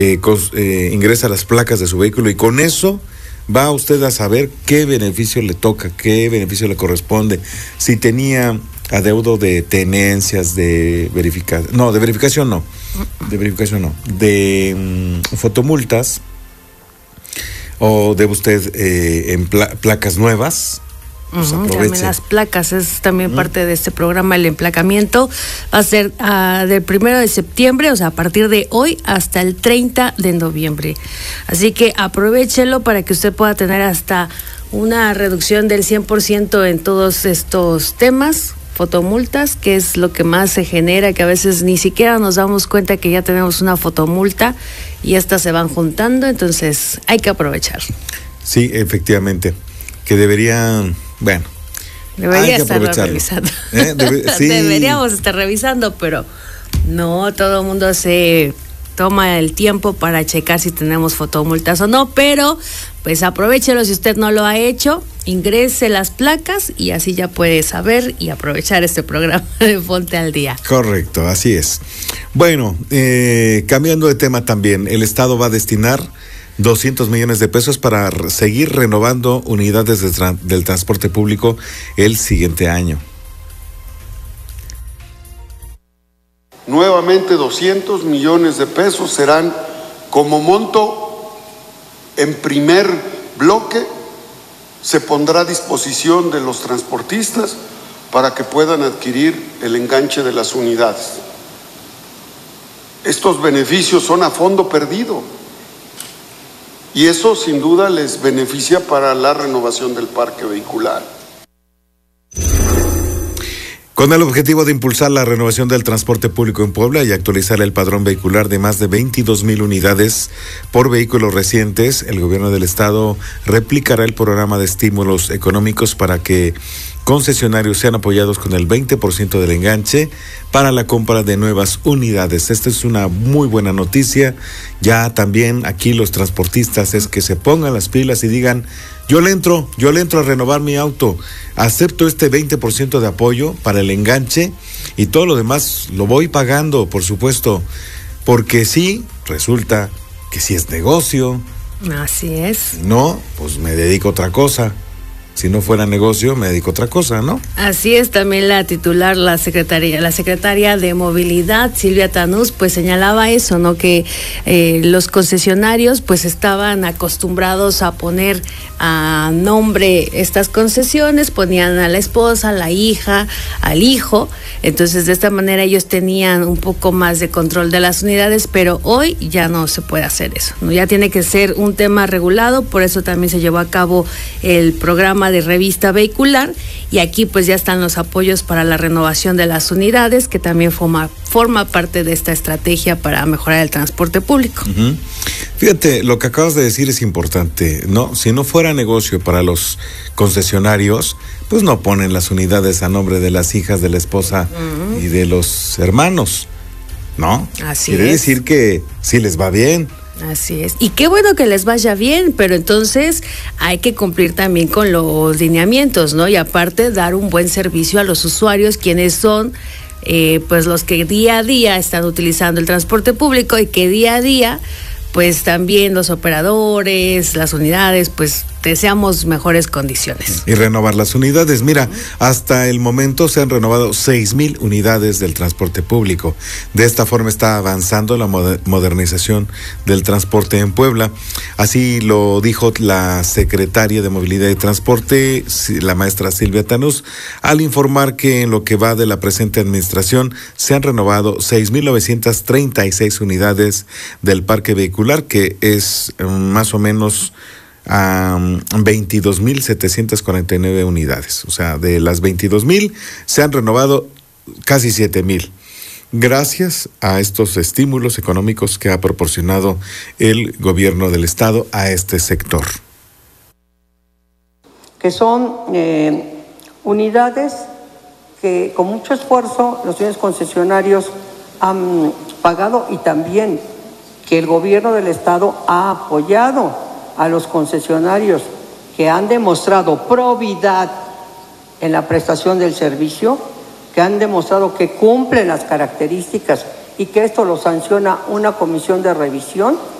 ingresa las placas de su vehículo y con eso va usted a saber qué beneficio le toca, qué beneficio le corresponde, si tenía adeudo de tenencias, de verificación, de fotomultas, o debe usted en placas nuevas. Pues también las placas, es también parte de este programa. El emplacamiento va a ser del 1 de septiembre, o sea, a partir de hoy hasta el 30 de noviembre. Así que aprovéchelo para que usted pueda tener hasta una reducción del 100% en todos estos temas. Fotomultas, que es lo que más se genera, que a veces ni siquiera nos damos cuenta que ya tenemos una fotomulta y estas se van juntando, entonces hay que aprovechar. Sí, efectivamente, que debería estar revisando. Sí. Deberíamos estar revisando, pero no todo el mundo se toma el tiempo para checar si tenemos fotomultas o no, pero pues aprovéchelo. Si usted no lo ha hecho, ingrese las placas y así ya puede saber y aprovechar este programa de Ponte al Día. Correcto, así es. Bueno, cambiando de tema también, el Estado va a destinar 200 millones de pesos para seguir renovando unidades del transporte público el siguiente año. Nuevamente 200 millones de pesos serán como monto. En primer bloque se pondrá a disposición de los transportistas para que puedan adquirir el enganche de las unidades. Estos beneficios son a fondo perdido y eso sin duda les beneficia para la renovación del parque vehicular. Con el objetivo de impulsar la renovación del transporte público en Puebla y actualizar el padrón vehicular de más de 22,000 unidades por vehículos recientes, el gobierno del estado replicará el programa de estímulos económicos para que concesionarios sean apoyados con el 20% del enganche para la compra de nuevas unidades. Esta es una muy buena noticia. Ya también aquí los transportistas es que se pongan las pilas y digan: yo le entro a renovar mi auto, acepto este 20% de apoyo para el enganche y todo lo demás lo voy pagando, por supuesto, porque sí, resulta que si es negocio. Así es. No, pues me dedico a otra cosa. Si no fuera negocio, me dedico a otra cosa, ¿no? Así es, también la titular, la secretaria de Movilidad, Silvia Tanús, pues señalaba eso, ¿no? Que los concesionarios pues estaban acostumbrados a poner a nombre estas concesiones, ponían a la esposa, a la hija, al hijo, entonces de esta manera ellos tenían un poco más de control de las unidades, pero hoy ya no se puede hacer eso, ¿no? Ya tiene que ser un tema regulado, por eso también se llevó a cabo el programa de revista vehicular y aquí pues ya están los apoyos para la renovación de las unidades, que también forma parte de esta estrategia para mejorar el transporte público. Uh-huh. Fíjate, lo que acabas de decir es importante, ¿no? Si no fuera negocio para los concesionarios, pues no ponen las unidades a nombre de las hijas, de la esposa y de los hermanos, ¿no? Así Quiere es. decir que sí les va bien. Así es. Y qué bueno que les vaya bien, pero entonces hay que cumplir también con los lineamientos, ¿no? Y aparte dar un buen servicio a los usuarios, quienes son pues los que día a día están utilizando el transporte público y que día a día pues también los operadores, las unidades, pues deseamos mejores condiciones. Y renovar las unidades. Mira, hasta el momento se han renovado 6,000 unidades del transporte público. De esta forma está avanzando la modernización del transporte en Puebla. Así lo dijo la secretaria de Movilidad y Transporte, la maestra Silvia Tanús, al informar que en lo que va de la presente administración se han renovado 6,936 unidades del parque vehicular, que es más o menos 22,749 unidades. O sea, de las 22,000 se han renovado casi 7,000. Gracias a estos estímulos económicos que ha proporcionado el gobierno del estado a este sector. Que son unidades que con mucho esfuerzo los señores concesionarios han pagado y también que el gobierno del estado ha apoyado a los concesionarios que han demostrado probidad en la prestación del servicio, que han demostrado que cumplen las características y que esto lo sanciona una comisión de revisión